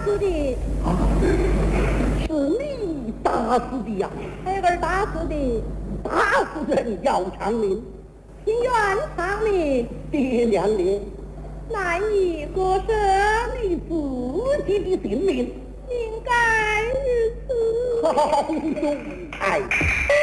死的。 是你打死的呀！ 那个打死的， 打死人要偿命， 情愿偿命， 爹娘呢？ 难以割舍你自己的性命，应该如此。 好勇才！